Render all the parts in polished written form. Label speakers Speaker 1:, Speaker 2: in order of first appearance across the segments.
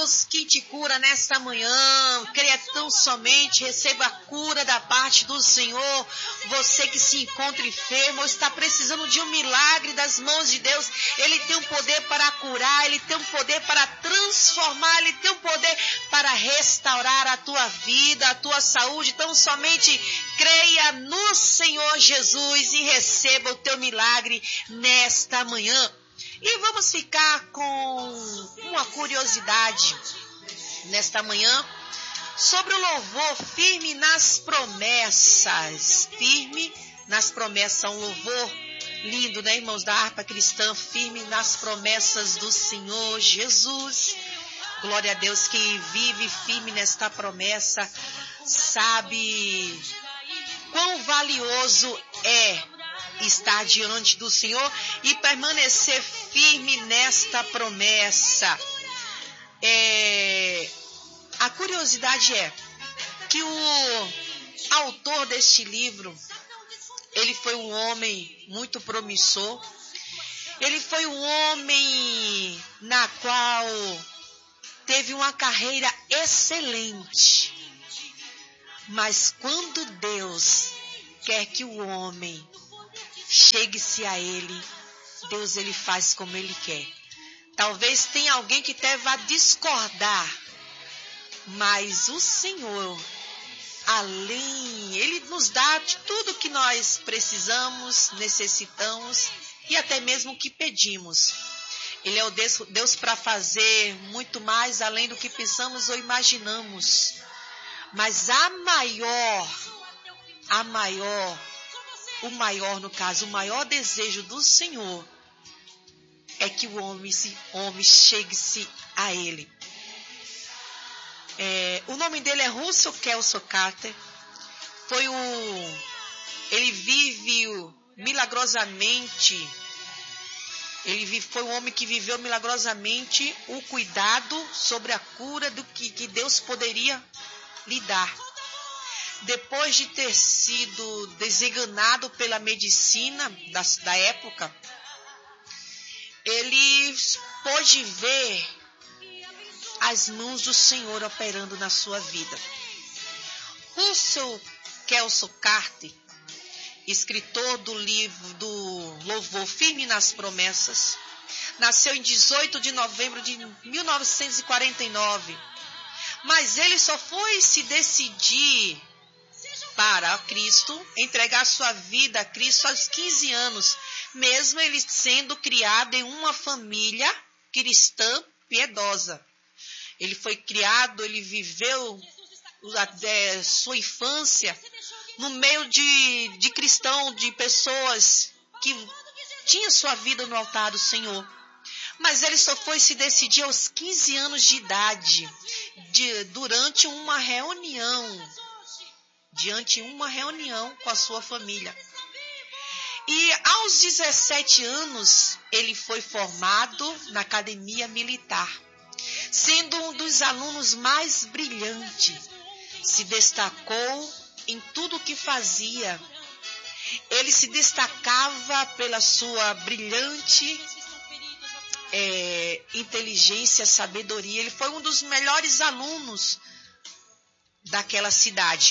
Speaker 1: Deus que te cura nesta manhã. Creia tão somente, receba a cura da parte do Senhor. Você que se encontra enfermo ou está precisando de um milagre das mãos de Deus, Ele tem um poder para curar, Ele tem um poder para transformar, Ele tem um poder para restaurar a tua vida, a tua saúde. Então somente creia no Senhor Jesus e receba o teu milagre nesta manhã. E vamos ficar com uma curiosidade nesta manhã sobre o louvor firme nas promessas. Firme nas promessas, um louvor lindo, né, irmãos, da harpa cristã, firme nas promessas do Senhor Jesus. Glória a Deus, que vive firme nesta promessa, sabe quão valioso é estar diante do Senhor e permanecer firme nesta promessa. A curiosidade é que o autor deste livro, ele foi um homem muito promissor. Ele foi um homem na qual teve uma carreira excelente. Mas quando Deus quer que o homem chegue-se a Ele, Deus ele faz como Ele quer. Talvez tenha alguém que deva discordar, mas o Senhor, Ele nos dá de tudo que nós precisamos, necessitamos e até mesmo o que pedimos. Ele é o Deus para fazer muito mais além do que pensamos ou imaginamos. Mas o maior desejo do Senhor é que o homem chegue-se a Ele. O nome dele é Russell Kelso Carter. Ele vive milagrosamente. Foi um homem que viveu milagrosamente o cuidado sobre a cura do que Deus poderia lhe dar. Depois de ter sido desenganado pela medicina da época, ele pôde ver as mãos do Senhor operando na sua vida. Russell Kelso Carter, escritor do livro do Louvor Firme nas Promessas, nasceu em 18 de novembro de 1949, mas ele só foi se decidir para Cristo, entregar sua vida a Cristo aos 15 anos, mesmo ele sendo criado em uma família cristã piedosa. Ele foi criado, ele viveu sua infância no meio de cristão, de pessoas que tinham sua vida no altar do Senhor. Mas ele só foi se decidir aos 15 anos de idade, durante uma reunião com a sua família. E aos 17 anos, ele foi formado na academia militar, sendo um dos alunos mais brilhantes. Se destacou em tudo o que fazia. Ele se destacava pela sua brilhante inteligência, sabedoria. Ele foi um dos melhores alunos daquela cidade.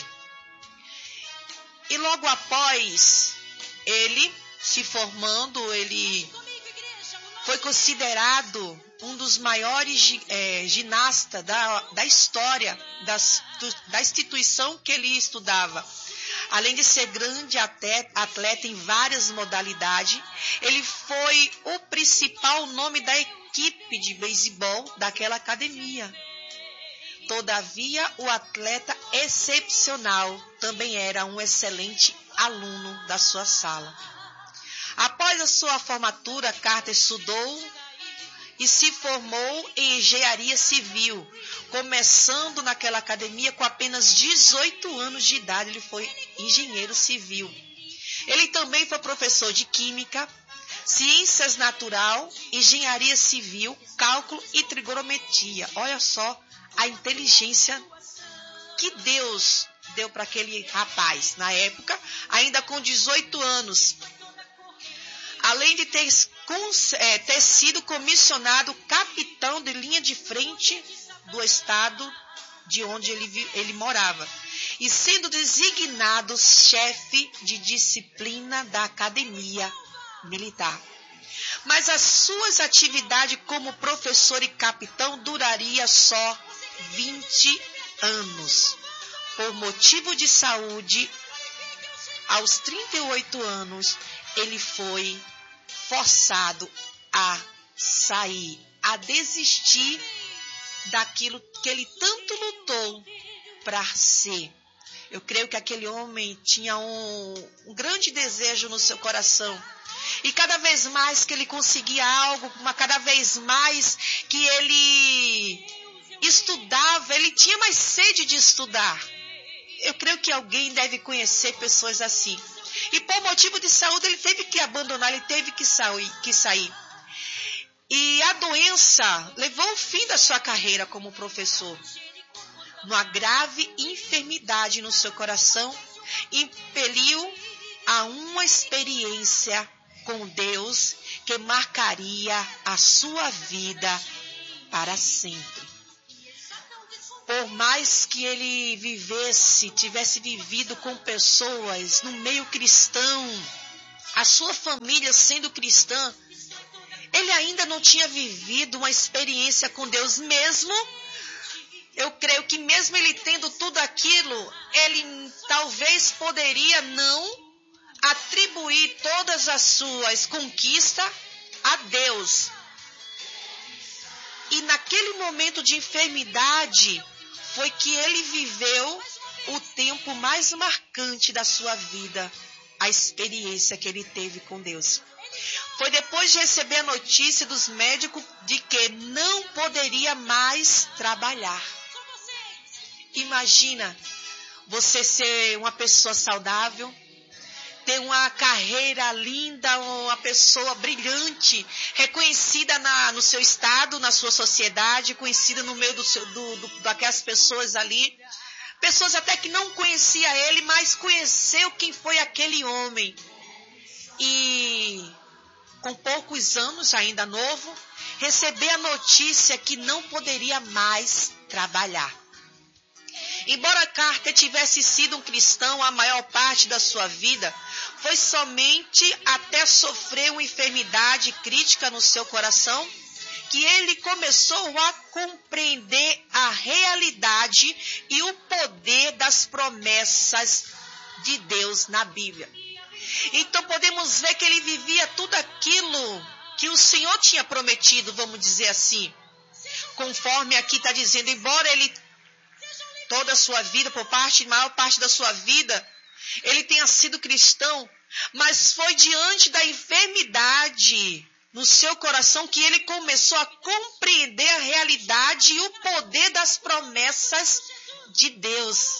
Speaker 1: E logo após ele se formando, ele foi considerado um dos maiores ginastas da história da instituição que ele estudava. Além de ser grande atleta em várias modalidades, ele foi o principal nome da equipe de beisebol daquela academia. Todavia, o atleta excepcional também era um excelente aluno da sua sala. Após a sua formatura, Carter estudou e se formou em engenharia civil, começando naquela academia com apenas 18 anos de idade. Ele foi engenheiro civil. Ele também foi professor de química, ciências natural, engenharia civil, cálculo e trigonometria. Olha só a inteligência que Deus deu para aquele rapaz na época, ainda com 18 anos. Além de ter ter sido comissionado capitão de linha de frente do estado de onde ele morava, e sendo designado chefe de disciplina da academia militar. Mas as suas atividades como professor e capitão duraria só 20 anos. Por motivo de saúde, aos 38 anos, ele foi forçado a sair, a desistir daquilo que ele tanto lutou para ser. Eu creio que aquele homem tinha um grande desejo no seu coração. E cada vez mais que ele conseguia algo, cada vez mais que ele estudava, ele tinha mais sede de estudar. Eu creio que alguém deve conhecer pessoas assim. E por motivo de saúde ele teve que abandonar, ele teve que sair. E a doença levou o fim da sua carreira como professor. Uma grave enfermidade no seu coração impeliu a uma experiência com Deus que marcaria a sua vida para sempre. Por mais que ele tivesse vivido com pessoas no meio cristão, a sua família sendo cristã, ele ainda não tinha vivido uma experiência com Deus mesmo. Eu creio que mesmo ele tendo tudo aquilo, ele talvez poderia não atribuir todas as suas conquistas a Deus. E naquele momento de enfermidade, foi que ele viveu o tempo mais marcante da sua vida, a experiência que ele teve com Deus. Foi depois de receber a notícia dos médicos de que não poderia mais trabalhar. Imagina você ser uma pessoa saudável, ter uma carreira linda, uma pessoa brilhante, reconhecida no seu estado, na sua sociedade, conhecida no meio daquelas pessoas ali. Pessoas até que não conheciam ele, mas conheceu quem foi aquele homem. E com poucos anos, ainda novo, receber a notícia que não poderia mais trabalhar. Embora Carter tivesse sido um cristão a maior parte da sua vida, foi somente até sofrer uma enfermidade crítica no seu coração que ele começou a compreender a realidade e o poder das promessas de Deus na Bíblia. Então podemos ver que ele vivia tudo aquilo que o Senhor tinha prometido, vamos dizer assim. Conforme aqui está dizendo, embora ele toda a sua vida, maior parte da sua vida, ele tenha sido cristão, mas foi diante da enfermidade no seu coração que ele começou a compreender a realidade e o poder das promessas de Deus.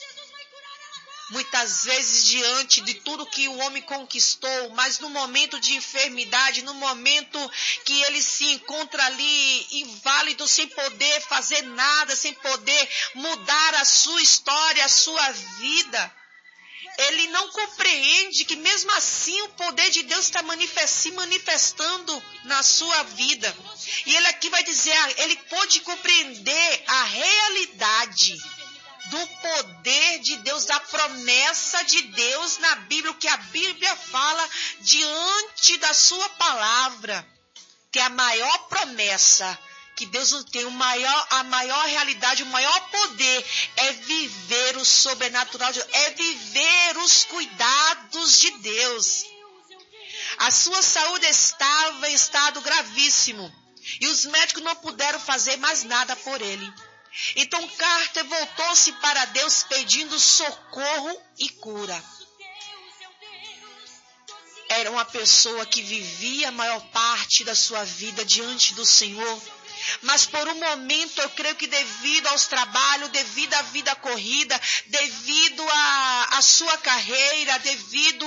Speaker 1: Muitas vezes diante de tudo que o homem conquistou, mas no momento de enfermidade, no momento que ele se encontra ali inválido, sem poder fazer nada, sem poder mudar a sua história, a sua vida, ele não compreende que mesmo assim o poder de Deus está se manifestando na sua vida. E ele aqui vai dizer, ele pôde compreender a realidade do poder de Deus, da promessa de Deus na Bíblia, o que a Bíblia fala diante da sua palavra, que é a maior promessa que Deus não tem, a maior realidade, o maior poder é viver o sobrenatural de Deus, é viver os cuidados de Deus. A sua saúde estava em estado gravíssimo e os médicos não puderam fazer mais nada por ele. Então Carter voltou-se para Deus pedindo socorro e cura. Era uma pessoa que vivia a maior parte da sua vida diante do Senhor, mas por um momento eu creio que devido aos trabalhos, devido à vida corrida, devido à sua carreira, devido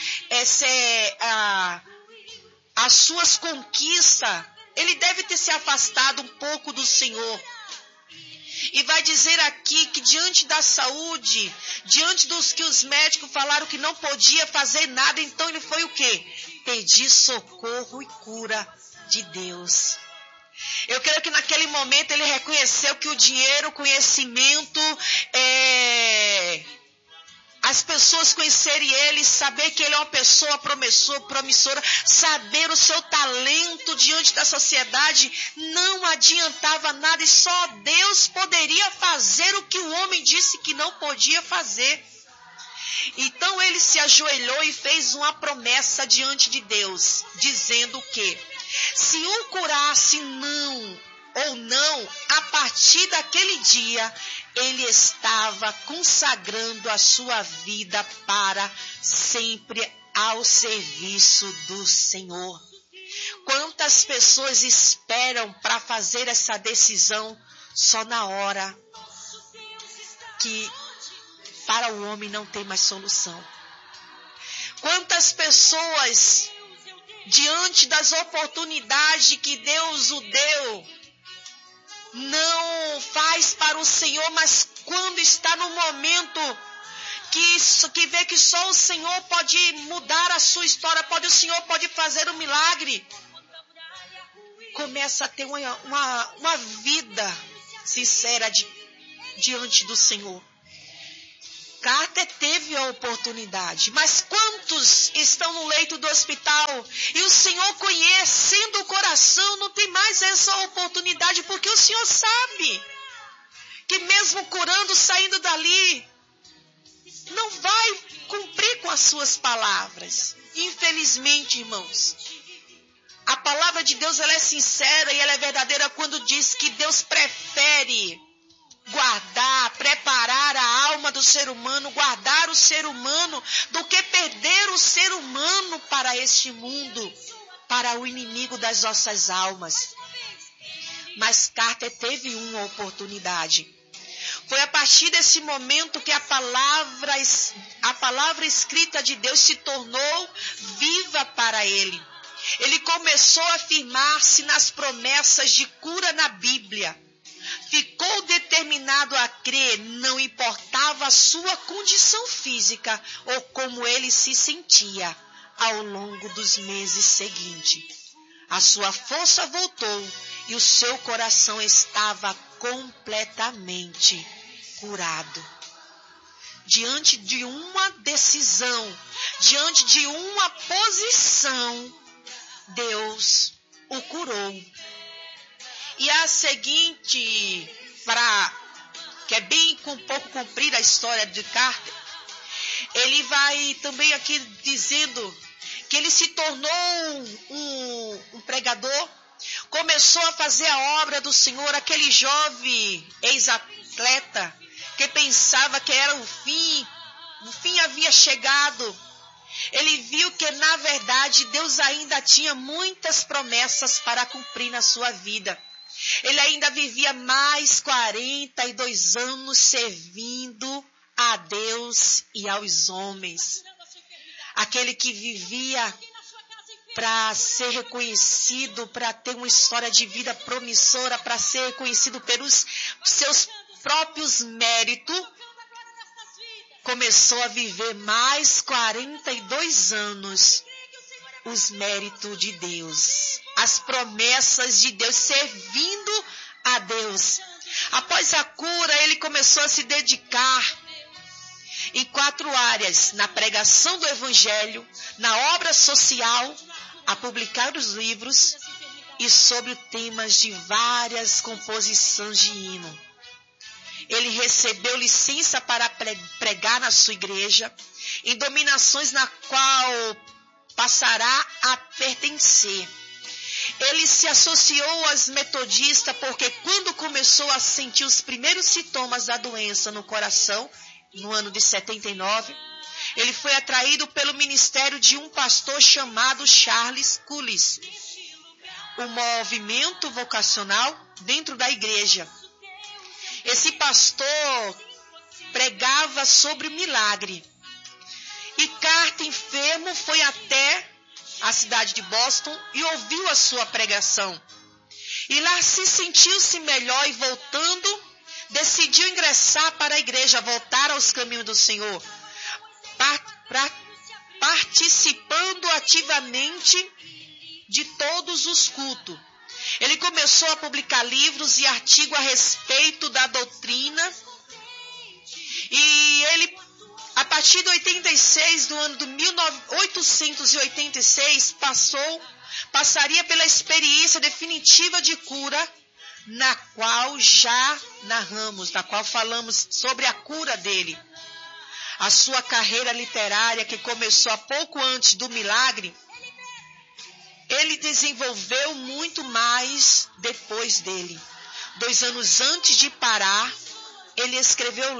Speaker 1: às suas conquistas, ele deve ter se afastado um pouco do Senhor. E vai dizer aqui que diante da saúde, diante dos que os médicos falaram que não podia fazer nada, então ele foi o quê? Pedir socorro e cura de Deus. Eu creio que naquele momento ele reconheceu que o dinheiro, o conhecimento, as pessoas conhecerem ele, saber que ele é uma pessoa promissora, saber o seu talento diante da sociedade, não adiantava nada e só Deus poderia fazer o que o homem disse que não podia fazer. Então ele se ajoelhou e fez uma promessa diante de Deus, dizendo que se o curasse ou não, a partir daquele dia, ele estava consagrando a sua vida para sempre ao serviço do Senhor. Quantas pessoas esperam para fazer essa decisão só na hora que para o homem não tem mais solução? Quantas pessoas, diante das oportunidades que Deus o deu, não faz para o Senhor, mas quando está no momento que vê que só o Senhor pode mudar a sua história, o Senhor pode fazer um milagre, começa a ter uma vida sincera diante do Senhor. Carter teve a oportunidade, mas quantos estão no leito do hospital e o Senhor, conhecendo o coração, não tem mais essa oportunidade, porque o Senhor sabe que mesmo curando, saindo dali, não vai cumprir com as suas palavras. Infelizmente, irmãos, a palavra de Deus ela é sincera e ela é verdadeira quando diz que Deus prefere guardar, preparar a alma do ser humano, guardar o ser humano, do que perder o ser humano para este mundo, para o inimigo das nossas almas. Mas Carter teve uma oportunidade. Foi a partir desse momento que a palavra escrita de Deus se tornou viva para ele. Ele começou a firmar-se nas promessas de cura na Bíblia. Ficou determinado a crer, não importava a sua condição física ou como ele se sentia ao longo dos meses seguintes. A sua força voltou e o seu coração estava completamente curado. Diante de uma decisão, diante de uma posição, Deus o curou. E a seguinte, que é bem um pouco comprida a história de Carter, ele vai também aqui dizendo que ele se tornou um pregador, começou a fazer a obra do Senhor, aquele jovem ex-atleta que pensava que era o fim havia chegado. Ele viu que, na verdade, Deus ainda tinha muitas promessas para cumprir na sua vida. Ele ainda vivia mais 42 anos servindo a Deus e aos homens. Aquele que vivia para ser reconhecido, para ter uma história de vida promissora, para ser reconhecido pelos seus próprios méritos, começou a viver mais 42 anos os méritos de Deus, as promessas de Deus, servindo a Deus. Após a cura, ele começou a se dedicar em 4 áreas: na pregação do Evangelho, na obra social, a publicar os livros e sobre temas de várias composições de hino. Ele recebeu licença para pregar na sua igreja, em dominações na qual passará a pertencer. Ele se associou aos metodistas porque quando começou a sentir os primeiros sintomas da doença no coração, no ano de 79, ele foi atraído pelo ministério de um pastor chamado Charles Cullis, o movimento vocacional dentro da igreja. Esse pastor pregava sobre o milagre. E Carter, enfermo, foi até a cidade de Boston e ouviu a sua pregação. E lá se sentiu-se melhor e voltando, decidiu ingressar para a igreja, voltar aos caminhos do Senhor, participando ativamente de todos os cultos. Ele começou a publicar livros e artigos a respeito da doutrina, e ele, a partir de 86, do ano de 1886, passaria pela experiência definitiva de cura, na qual já narramos, na qual falamos sobre a cura dele. A sua carreira literária, que começou há pouco antes do milagre, ele desenvolveu muito mais depois dele. 2 anos antes de parar, ele escreveu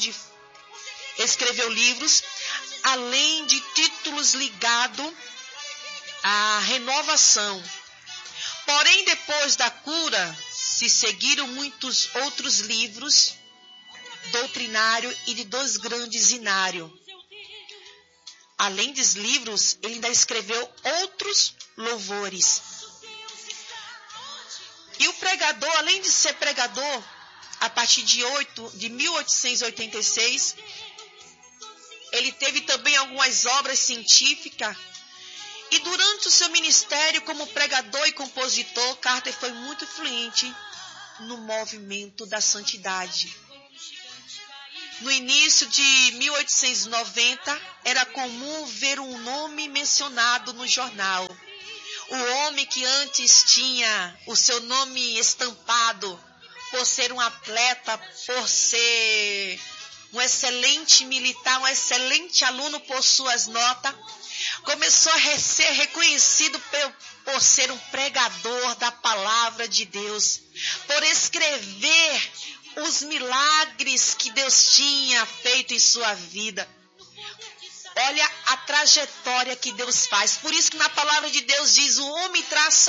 Speaker 1: livros, além de títulos ligados à renovação. Porém, depois da cura, se seguiram muitos outros livros doutrinários e de 2 grandes inários. Além dos livros, ele ainda escreveu outros louvores. E o pregador, além de ser pregador, a partir de 1886, ele teve também algumas obras científicas. E durante o seu ministério como pregador e compositor, Carter foi muito influente no movimento da santidade. No início de 1890, era comum ver um nome mencionado no jornal. O homem que antes tinha o seu nome estampado por ser um atleta, por ser um excelente militar, um excelente aluno por suas notas, começou a ser reconhecido por ser um pregador da palavra de Deus, por escrever os milagres que Deus tinha feito em sua vida. Olha a trajetória que Deus faz. Por isso que na palavra de Deus diz: o homem traça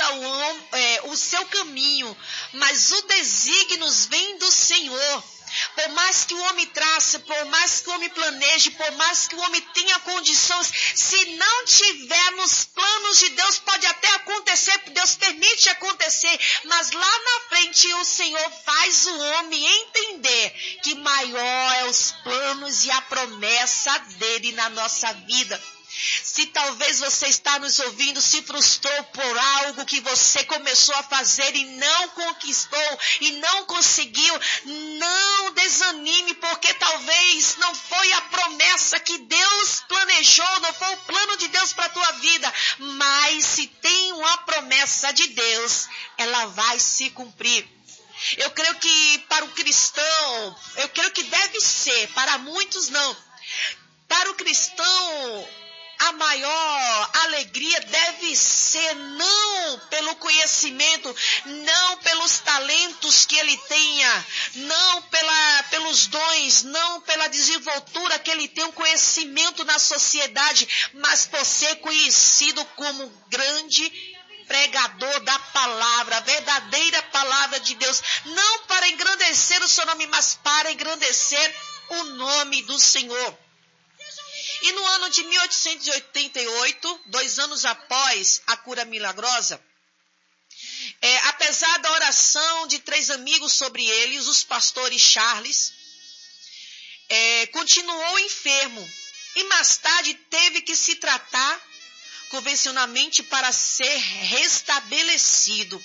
Speaker 1: o seu caminho, mas os desígnios vêm do Senhor. Por mais que o homem trace, por mais que o homem planeje, por mais que o homem tenha condições, se não tivermos planos de Deus, pode até acontecer, Deus permite acontecer, mas lá na frente o Senhor faz o homem entender que maior é os planos e a promessa dele na nossa vida. Se talvez você está nos ouvindo, se frustrou por algo que você começou a fazer e não conquistou e não conseguiu, não desanime, porque talvez não foi a promessa que Deus planejou, não foi o plano de Deus para a tua vida, mas se tem uma promessa de Deus, ela vai se cumprir. Eu creio que para o cristão, eu creio que deve ser, para muitos não. Para o cristão, a maior alegria deve ser não pelo conhecimento, não pelos talentos que ele tenha, não pelos dons, não pela desenvoltura que ele tem, um conhecimento na sociedade, mas por ser conhecido como grande pregador da palavra, a verdadeira palavra de Deus, não para engrandecer o seu nome, mas para engrandecer o nome do Senhor. E no ano de 1888, 2 anos após a cura milagrosa, apesar da oração de 3 amigos sobre eles, os pastores Charles, continuou enfermo e mais tarde teve que se tratar convencionalmente para ser restabelecido.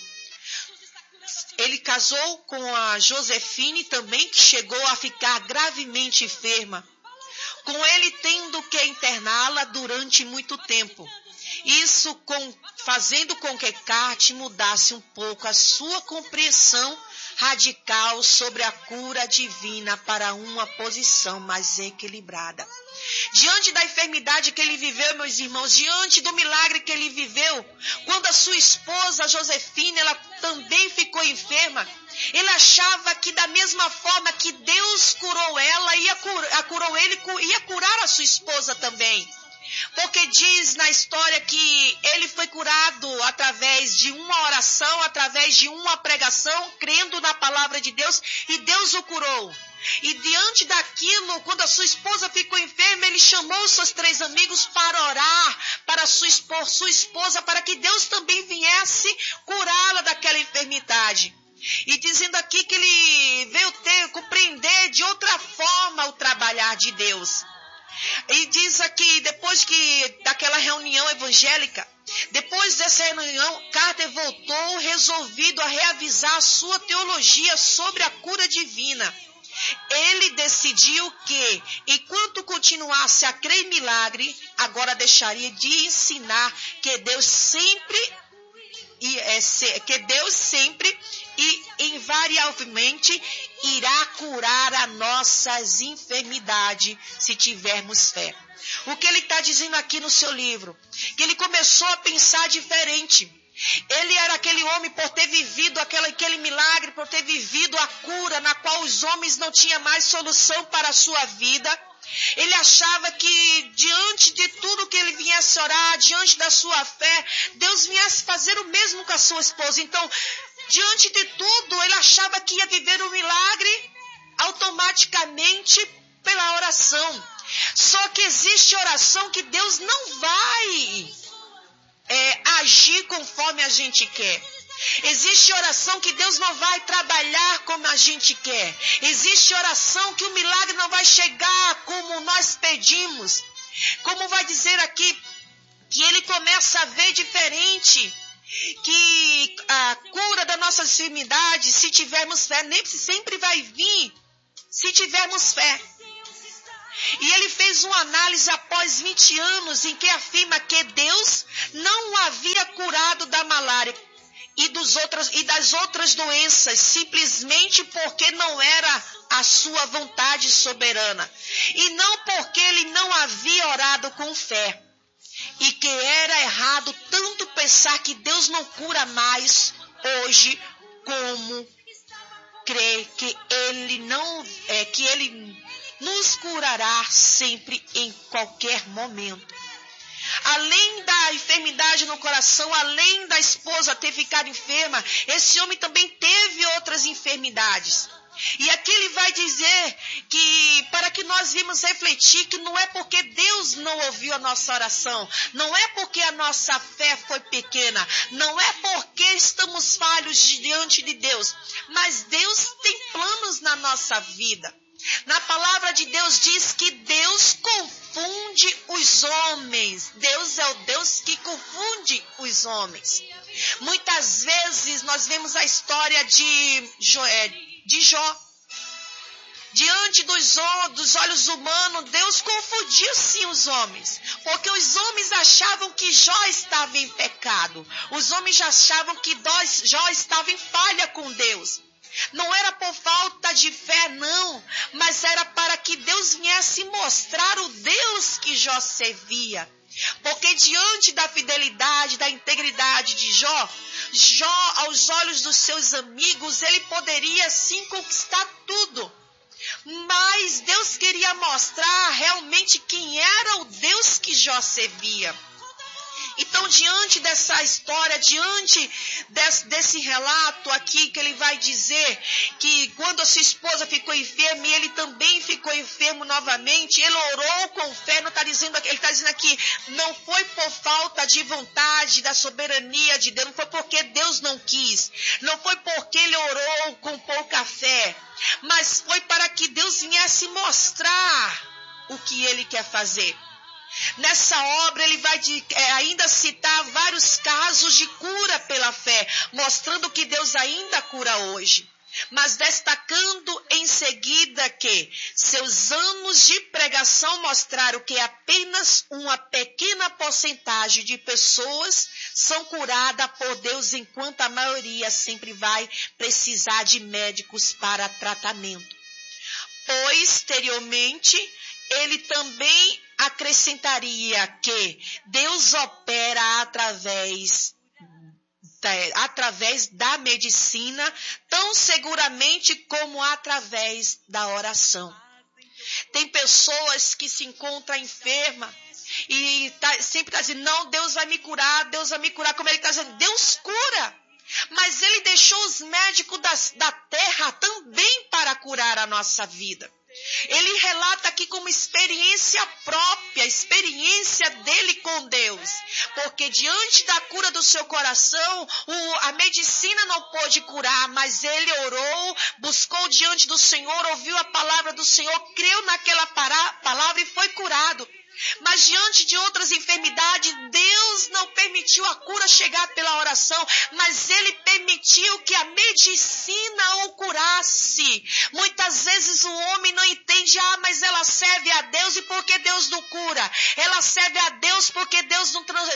Speaker 1: Ele casou com a Josefine também, que chegou a ficar gravemente enferma, com ele tendo que interná-la durante muito tempo. Isso fazendo com que Carter mudasse um pouco a sua compreensão radical sobre a cura divina para uma posição mais equilibrada. Diante da enfermidade que ele viveu, meus irmãos, diante do milagre que ele viveu, quando a sua esposa Josefine, ela também ficou enferma, ele achava que da mesma forma que Deus curou ela, ia curar a sua esposa também. Porque diz na história que ele foi curado através de uma oração, através de uma pregação, crendo na palavra de Deus, e Deus o curou. E diante daquilo, quando a sua esposa ficou enferma, ele chamou os seus 3 amigos para orar para sua esposa, para que Deus também viesse curá-la daquela enfermidade. E dizendo aqui que ele veio compreender de outra forma o trabalhar de Deus. E diz aqui, depois daquela reunião evangélica, depois dessa reunião, Carter voltou resolvido a reavisar a sua teologia sobre a cura divina. Ele decidiu que, enquanto continuasse a crer em milagre, agora deixaria de ensinar que Deus sempre e invariavelmente irá curar as nossas enfermidades se tivermos fé. O que ele está dizendo aqui no seu livro? Que ele começou a pensar diferente. Ele era aquele homem por ter vivido aquele milagre, por ter vivido a cura na qual os homens não tinham mais solução para a sua vida. Ele achava que diante de tudo que ele viesse orar, diante da sua fé, Deus viesse fazer o mesmo com a sua esposa. Então, diante de tudo, ele achava que ia viver um milagre automaticamente pela oração. Só que existe oração que Deus não vai agir conforme a gente quer. Existe oração que Deus não vai trabalhar como a gente quer. Existe oração que o milagre não vai chegar como nós pedimos. Como vai dizer aqui, que ele começa a ver diferente, que a cura das nossas enfermidades, se tivermos fé, nem sempre vai vir se tivermos fé. E ele fez uma análise após 20 anos em que afirma que Deus não o havia curado da malária e das outras doenças, simplesmente porque não era a sua vontade soberana. E não porque ele não havia orado com fé. E que era errado tanto pensar que Deus não cura mais hoje, como crer que ele nos curará sempre, em qualquer momento. Além da enfermidade no coração, além da esposa ter ficado enferma, esse homem também teve outras enfermidades. E aqui ele vai dizer que, para que nós vimos refletir, que não é porque Deus não ouviu a nossa oração, não é porque a nossa fé foi pequena, não é porque estamos falhos diante de Deus, mas Deus tem planos na nossa vida. Na palavra de Deus diz que Deus confunde os homens. Deus é o Deus que confunde os homens. Muitas vezes nós vemos a história de Jó. Diante dos olhos humanos, Deus confundiu sim os homens. Porque os homens achavam que Jó estava em pecado. Os homens achavam que Jó estava em falha com Deus. Não era por falta de fé, não, mas era para que Deus viesse mostrar o Deus que Jó servia. Porque diante da fidelidade, da integridade de Jó, aos olhos dos seus amigos, ele poderia sim conquistar tudo. Mas Deus queria mostrar realmente quem era o Deus que Jó servia. Então, diante dessa história, diante desse relato aqui, que ele vai dizer que quando a sua esposa ficou enferma e ele também ficou enfermo novamente, ele orou com fé. Ele está dizendo aqui, não foi por falta de vontade, da soberania de Deus, não foi porque Deus não quis, não foi porque ele orou com pouca fé, mas foi para que Deus viesse mostrar o que ele quer fazer. Nessa obra ele vai ainda citar vários casos de cura pela fé, mostrando que Deus ainda cura hoje. Mas destacando em seguida que seus anos de pregação mostraram que apenas uma pequena porcentagem de pessoas são curadas por Deus, enquanto a maioria sempre vai precisar de médicos para tratamento. Posteriormente, ele também acrescentaria que Deus opera através da medicina, tão seguramente como através da oração. Tem pessoas que se encontram enfermas e sempre está dizendo, não, Deus vai me curar, como ele está dizendo, Deus cura. Mas ele deixou os médicos da terra também para curar a nossa vida. Ele relata aqui como experiência própria, experiência dele com Deus. Porque diante da cura do seu coração, a medicina não pôde curar, mas ele orou, buscou diante do Senhor, ouviu a palavra do Senhor, creu naquela palavra e foi curado. Mas diante de outras enfermidades, Deus não permitiu a cura chegar pela oração, mas Ele permitiu que a medicina o curasse. Muitas vezes o homem não entende, mas ela serve a Deus e por que Deus não cura? Ela serve a Deus porque Deus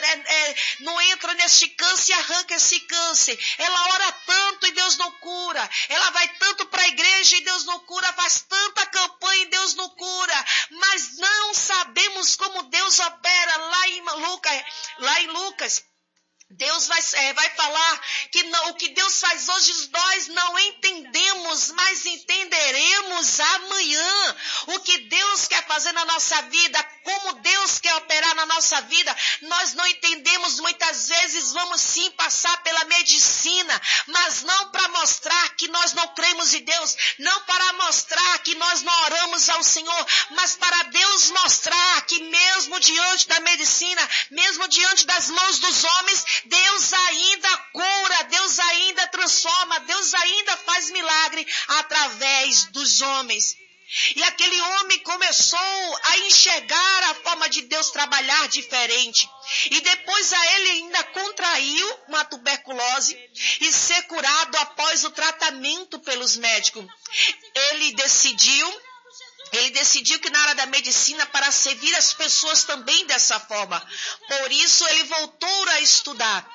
Speaker 1: não entra neste câncer e arranca esse câncer. Ela ora tanto e Deus não cura. Ela vai tanto para a igreja e Deus não cura, faz tanta campanha e Deus não cura. Mas não sabemos como Deus opera lá em Lucas. Deus vai falar que não, o que Deus faz hoje nós não entendemos, mas entenderemos amanhã. O que Deus quer fazer na nossa vida, como Deus quer operar na nossa vida, nós não entendemos. Muitas vezes vamos sim passar pela medicina, mas não para mostrar que nós não cremos em Deus, não para mostrar que nós não oramos ao Senhor, mas para Deus mostrar que mesmo diante da medicina, mesmo diante das mãos dos homens, Deus ainda cura, Deus ainda transforma, Deus ainda faz milagre através dos homens. E aquele homem começou a enxergar a forma de Deus trabalhar diferente. E depois ele ainda contraiu uma tuberculose e ser curado após o tratamento pelos médicos. Ele decidiu que na área da medicina para servir as pessoas também dessa forma. Por isso ele voltou a estudar.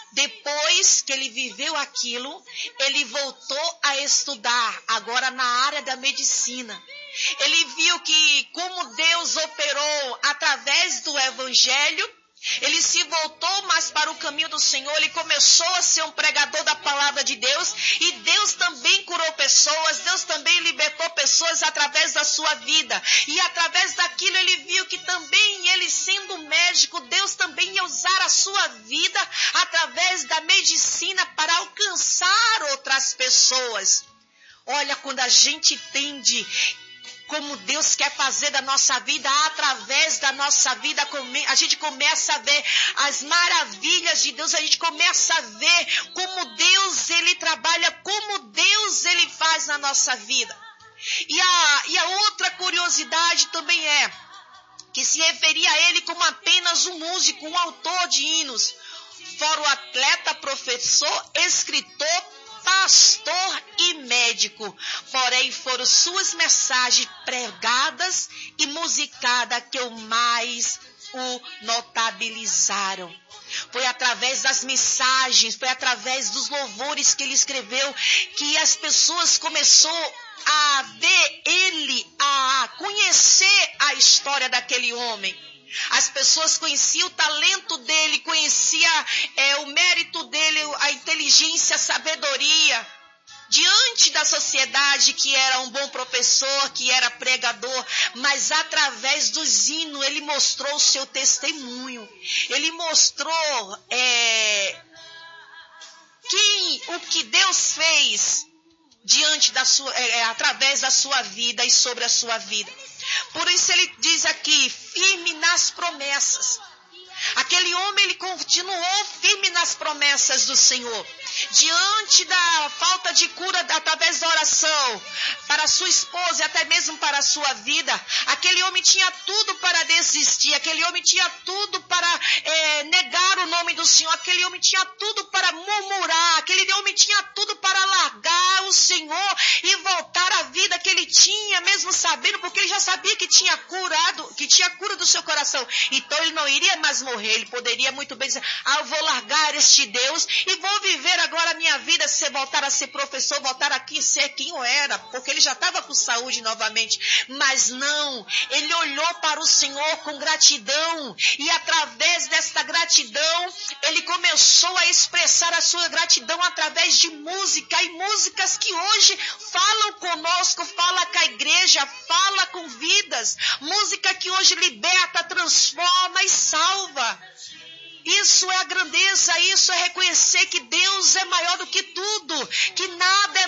Speaker 1: Depois que ele viveu aquilo, ele voltou a estudar, agora na área da medicina. Ele viu que como Deus operou através do Evangelho, ele se voltou mais para o caminho do Senhor, ele começou a ser um pregador da palavra de Deus, e Deus também curou pessoas, Deus também libertou pessoas através da sua vida, e através daquilo ele viu que também ele sendo médico, Deus também ia usar a sua vida através da medicina para alcançar outras pessoas. Olha, quando a gente entende como Deus quer fazer da nossa vida, através da nossa vida, a gente começa a ver as maravilhas de Deus, a gente começa a ver como Deus, Ele trabalha, como Deus, Ele faz na nossa vida. E a outra curiosidade também é que se referia a Ele como apenas um músico, um autor de hinos, fora o atleta, professor, escritor, pastor e médico, porém foram suas mensagens pregadas e musicadas que o mais o notabilizaram. Foi através das mensagens, foi através dos louvores que ele escreveu que as pessoas começaram a ver ele, a conhecer a história daquele homem. As pessoas conheciam o talento dele, conheciam o mérito dele, a inteligência, a sabedoria. Diante da sociedade que era um bom professor, que era pregador, mas através dos hinos ele mostrou o seu testemunho. Ele mostrou o que Deus fez diante da sua, através da sua vida e sobre a sua vida. Por isso ele diz aqui, firme nas promessas. Aquele homem, ele continuou firme nas promessas do Senhor. Diante da falta de cura através da oração, para sua esposa e até mesmo para a sua vida, aquele homem tinha tudo para desistir, aquele homem tinha tudo para negar o nome do Senhor, aquele homem tinha tudo para murmurar, aquele homem tinha tudo para largar o Senhor e voltar à vida que ele tinha, mesmo sabendo, porque ele já sabia que tinha cura do seu coração. Então ele não iria mais morrer, ele poderia muito bem dizer, eu vou largar este Deus e vou viver agora a minha vida, se voltar a ser professor, voltar aqui a ser quem eu era, porque ele já estava com saúde novamente. Mas não, ele olhou para o Senhor com gratidão, e através desta gratidão, ele começou a expressar a sua gratidão através de música, e músicas que hoje falam conosco, fala com a igreja, fala com vidas, música que hoje liberta, transforma e salva. Isso é a grandeza, isso é reconhecer que Deus é maior do que tudo, que nada é nosso.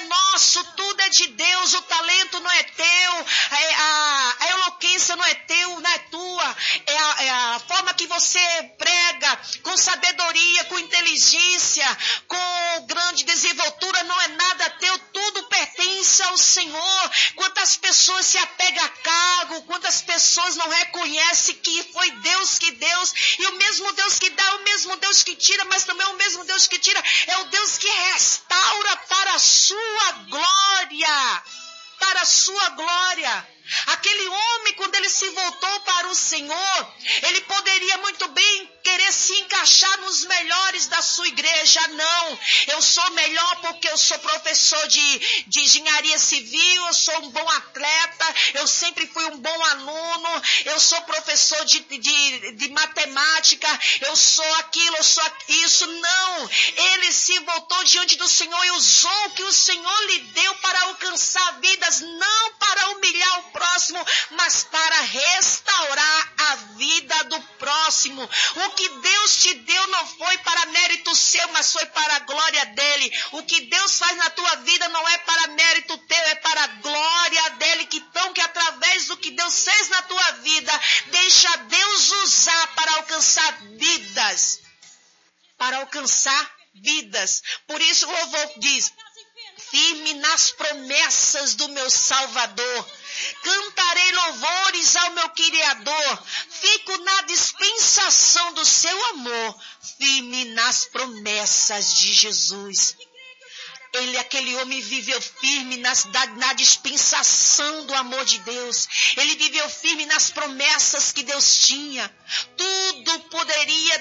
Speaker 1: braço, tudo é de Deus, o talento não é teu, a eloquência não é teu, não é tua, é a forma que você prega, com sabedoria, com inteligência, com grande desenvoltura, não é nada teu, tudo pertence ao Senhor. Quantas pessoas se apegam a cargo, quantas pessoas não reconhecem que foi Deus que deu, e o mesmo Deus que dá, o mesmo Deus que tira, mas também o mesmo Deus que tira, é o Deus que restaura para a sua glória, para a sua glória. Aquele homem, quando ele se voltou para o Senhor, ele poderia muito bem querer se encaixar nos melhores da sua igreja. Não, eu sou melhor porque eu sou professor de engenharia civil, eu sou um bom atleta, eu sempre fui um bom aluno, eu sou professor de matemática, eu sou aquilo, eu sou isso. Não, ele se voltou diante do Senhor e usou o que o Senhor lhe deu para alcançar vidas, não para humilhar o próximo, mas para restaurar a vida do próximo. O que Deus te deu não foi para mérito seu, mas foi para a glória dele. O que Deus faz na tua vida não é para mérito teu, é para a glória dele. Que através do que Deus fez na tua vida, deixa Deus usar para alcançar vidas. Para alcançar vidas. Por isso o louvor diz: firme nas promessas do meu Salvador. Cantarei louvores ao meu Criador. Fico na dispensação do seu amor, firme nas promessas de Jesus. Aquele homem viveu firme na dispensação do amor de Deus. Ele viveu firme nas promessas que Deus tinha. Tudo poderia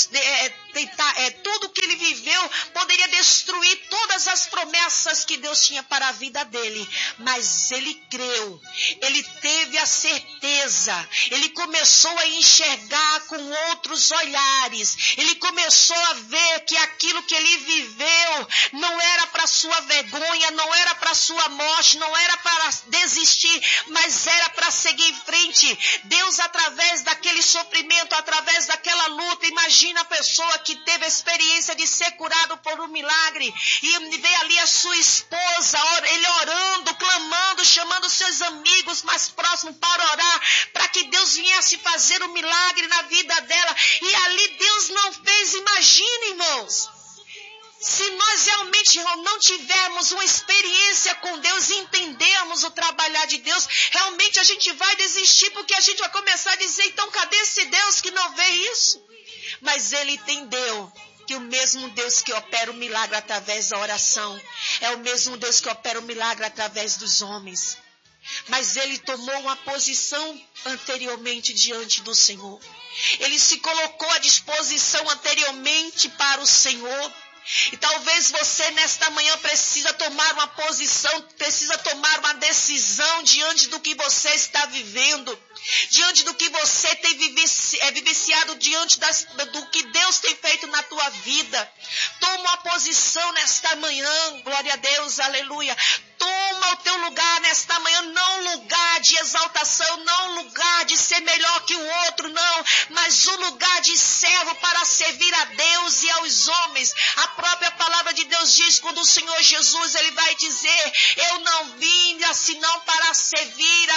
Speaker 1: tudo que ele viveu poderia destruir todas as promessas que Deus tinha para a vida dele. Mas ele creu, ele teve a certeza, ele começou a enxergar com outros olhares. Ele começou a ver que aquilo que ele viveu não era para sua vergonha, não era para sua morte, não era para desistir, mas era para seguir em frente. Deus, através daquele sofrimento, através daquela luta, imagina a pessoa que teve a experiência de ser curado por um milagre e vê ali a sua esposa, ele orando, clamando, chamando seus amigos mais próximos para orar, para que Deus viesse fazer um milagre na vida dela, e ali Deus não fez. Imagina, irmãos, se nós realmente não tivermos uma experiência com Deus e entendermos o trabalhar de Deus, realmente a gente vai desistir, porque a gente vai começar a dizer: então cadê esse Deus que não vê isso? Mas ele entendeu que o mesmo Deus que opera o milagre através da oração é o mesmo Deus que opera o milagre através dos homens. Mas ele tomou uma posição anteriormente diante do Senhor. Ele se colocou à disposição anteriormente para o Senhor. E talvez você nesta manhã precisa tomar uma posição, precisa tomar uma decisão diante do que você está vivendo, diante do que você tem vivenciado, diante do que Deus tem feito na tua vida. Toma uma posição nesta manhã, glória a Deus, aleluia. Toma o teu lugar nesta manhã, não lugar de exaltação, não lugar de ser melhor que o outro, não, mas um lugar de servo para servir a Deus e aos homens. A própria palavra de Deus diz, quando o Senhor Jesus, ele vai dizer: eu não vim senão para servir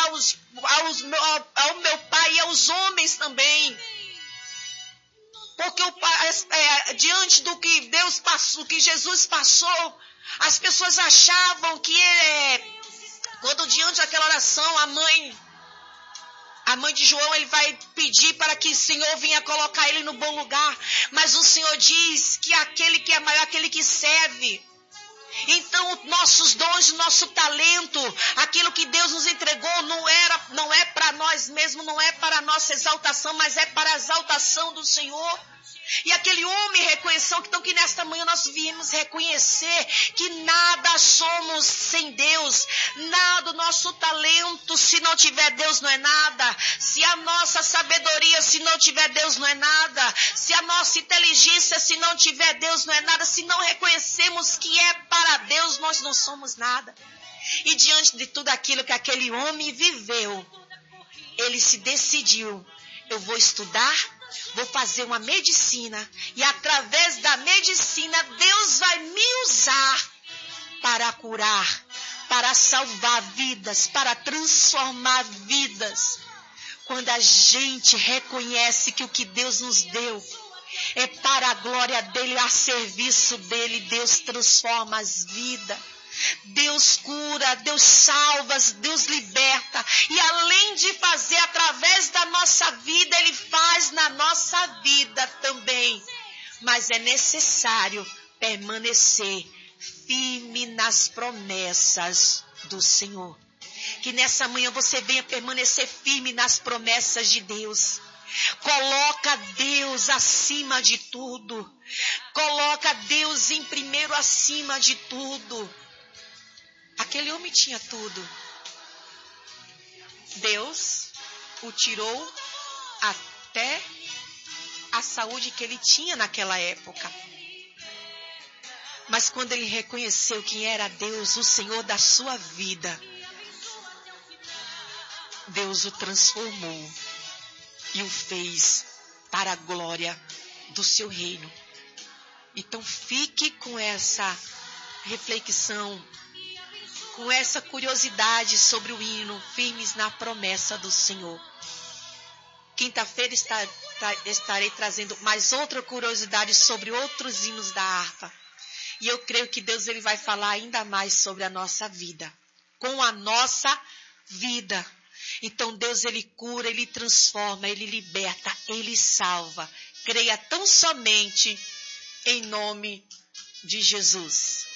Speaker 1: ao meu Pai e aos homens também. Porque diante do que Deus passou, que Jesus passou, as pessoas achavam que quando diante daquela oração, a mãe de João, ele vai pedir para que o Senhor venha colocar ele no bom lugar. Mas o Senhor diz que aquele que é maior, aquele que serve. Então, nossos dons, nosso talento, aquilo que Deus nos entregou, não é para nós mesmos, não é para a nossa exaltação, mas é para a exaltação do Senhor. E aquele homem reconheceu, então, que nesta manhã nós viemos reconhecer que nada somos sem Deus, nada, o nosso talento, se não tiver Deus, não é nada. Se a nossa sabedoria, se não tiver Deus, não é nada. Se a nossa inteligência, se não tiver Deus, não é nada. Se não reconhecemos que é para Deus, nós não somos nada. E diante de tudo aquilo que aquele homem viveu, ele se decidiu: eu vou estudar, vou fazer uma medicina, e através da medicina Deus vai me usar para curar para salvar vidas, para transformar vidas. Quando a gente reconhece que o que Deus nos deu é para a glória dele, a serviço dele, Deus transforma as vidas. Deus cura, Deus salva, Deus liberta. E além de fazer através da nossa vida, Ele faz na nossa vida também. Mas é necessário permanecer firme nas promessas do Senhor. Que nessa manhã você venha permanecer firme nas promessas de Deus. Coloca Deus acima de tudo. Coloca Deus em primeiro acima de tudo. Aquele homem tinha tudo. Deus o tirou até a saúde que ele tinha naquela época. Mas quando ele reconheceu quem era Deus, o Senhor da sua vida, Deus o transformou e o fez para a glória do seu reino. Então fique com essa reflexão, com essa curiosidade sobre o hino, firmes na promessa do Senhor. Quinta-feira estarei trazendo mais outra curiosidade sobre outros hinos da harpa. E eu creio que Deus ele vai falar ainda mais sobre a nossa vida. Com a nossa vida. Então Deus ele cura, ele transforma, ele liberta, ele salva. Creia tão somente em nome de Jesus.